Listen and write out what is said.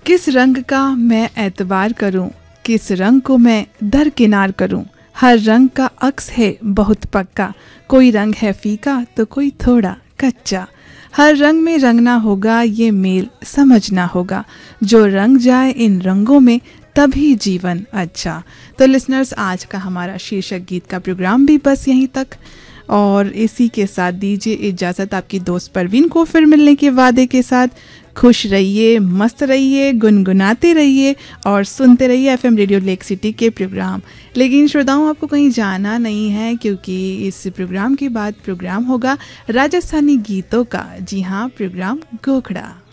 किस रंग का मैं एतबार करूं, किस रंग को मैं दरकिनार करूं। हर रंग का अक्स है बहुत पक्का, कोई रंग है फीका तो कोई थोड़ा कच्चा। हर रंग में रंगना होगा, ये मेल समझना होगा। जो रंग जाए इन रंगों में तभी जीवन अच्छा। तो लिसनर्स, आज का हमारा शीर्षक गीत का प्रोग्राम भी बस यहीं तक, और इसी के साथ दीजिए इजाज़त आपकी दोस्त परवीन को फिर मिलने के वादे के साथ। खुश रहिए, मस्त रहिए, गुनगुनाते रहिए और सुनते रहिए एफएम रेडियो लेक सिटी के प्रोग्राम। लेकिन श्रोताओं, आपको कहीं जाना नहीं है, क्योंकि इस प्रोग्राम के बाद प्रोग्राम होगा राजस्थानी गीतों का। जी हाँ, प्रोग्राम गोखड़ा।